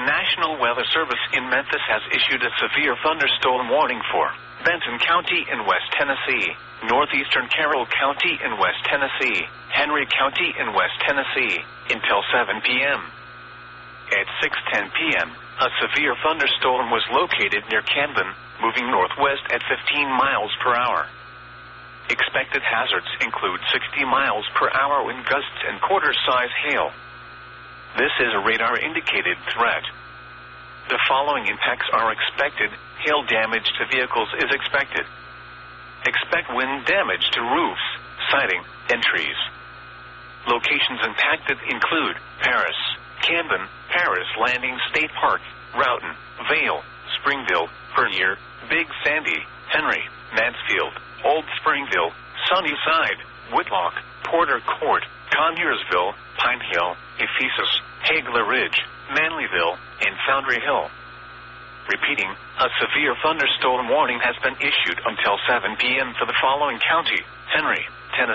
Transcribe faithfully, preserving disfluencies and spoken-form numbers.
National Weather Service in Memphis has issued a severe thunderstorm warning for Benton County in West Tennessee, northeastern Carroll County in West Tennessee, Henry County in West Tennessee, until seven p.m. At six ten p.m., a severe thunderstorm was located near Camden, moving northwest at fifteen miles per hour. Expected hazards include sixty miles per hour wind gusts and quarter-size hail. This is a radar-indicated threat. The following impacts are expected. Hail damage to vehicles is expected. Expect wind damage to roofs, siding, and trees. Locations impacted include Paris, Camden, Paris Landing State Park, Roughton, Vale, Springville, Vernier, Big Sandy, Henry, Mansfield, Old Springville, Sunnyside, Whitlock, Porter Court, Conyersville, Pine Hill, Ephesus, Hagler Ridge, Manleyville, and Foundry Hill. Repeating, a severe thunderstorm warning has been issued until seven p.m. for the following county: Henry, Tennessee.